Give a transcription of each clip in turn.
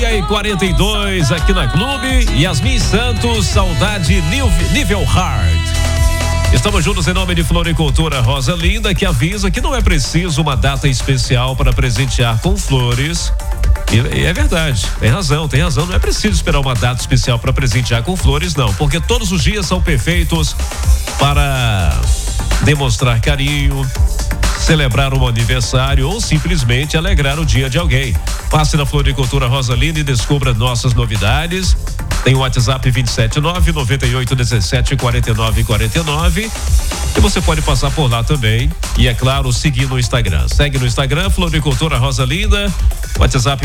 7h42 aqui na Clube. Yasmin Santos, saudade nível hard. Estamos juntos em nome de Floricultura Rosa Linda, que avisa que não é preciso uma data especial para presentear com flores. E é verdade, tem razão, não é preciso esperar uma data especial para presentear com flores, não, porque todos os dias são perfeitos para demonstrar carinho, celebrar um aniversário ou simplesmente alegrar o dia de alguém. Passe na Floricultura Rosa Linda e descubra nossas novidades. Tem o WhatsApp 279-9817-4949 e você pode passar por lá também e, é claro, seguir no Instagram. Segue no Instagram, Floricultura Rosa Linda, WhatsApp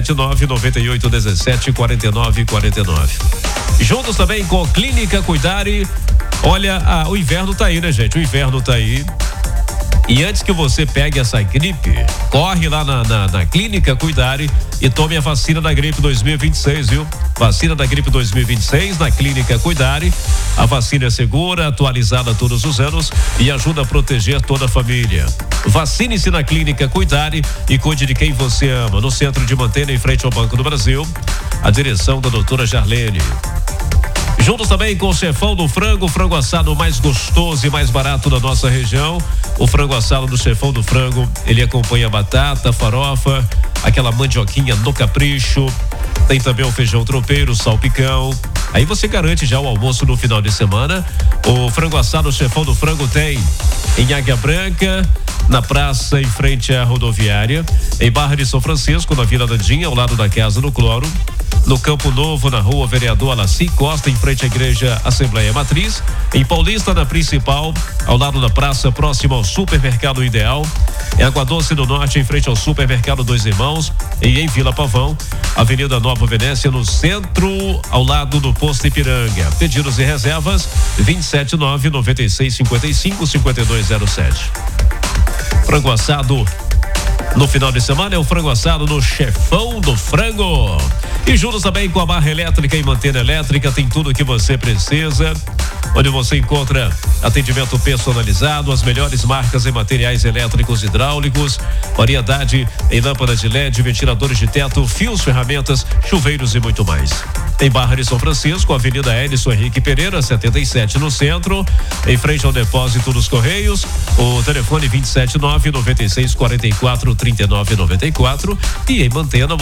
279-9817-4949. Juntos também com Clínica Cuidare. Olha, o inverno tá aí, né, gente? O inverno tá aí. E antes que você pegue essa gripe, corre lá na Clínica Cuidare e tome a vacina da gripe 2026, viu? Vacina da gripe 2026 na Clínica Cuidare. A vacina é segura, atualizada todos os anos e ajuda a proteger toda a família. Vacine-se na Clínica Cuidare e cuide de quem você ama. No centro de Mantena, em frente ao Banco do Brasil, a direção da doutora Jarlene. Juntos também com o Chefão do Frango, o frango assado mais gostoso e mais barato da nossa região. O frango assado do Chefão do Frango, ele acompanha batata, farofa, aquela mandioquinha no capricho. Tem também o feijão tropeiro, salpicão. Aí você garante já o almoço no final de semana. O frango assado, o Chefão do Frango tem em Águia Branca, na praça em frente à rodoviária, em Barra de São Francisco, na Vila Dandinha, ao lado da Casa do Cloro. No Campo Novo, na rua Vereador Alaci Costa, em frente à Igreja Assembleia Matriz. Em Paulista, na Principal, ao lado da praça, próximo ao Supermercado Ideal. Em Água Doce do Norte, em frente ao Supermercado Dois Irmãos. E em Vila Pavão, Avenida Nova Venécia, no centro, ao lado do Posto Ipiranga. Pedidos e reservas, 279-9655-5207. Frango assado no final de semana é o frango assado no Chefão do Frango. E juntos também com a Barra Elétrica e Mantena Elétrica, tem tudo o que você precisa, onde você encontra atendimento personalizado, as melhores marcas em materiais elétricos e hidráulicos, variedade em lâmpadas de LED, ventiladores de teto, fios, ferramentas, chuveiros e muito mais. Em Barra de São Francisco, Avenida Edson Henrique Pereira, 77 no centro, em frente ao depósito dos Correios, o telefone 279-9644-3994 e em Mantena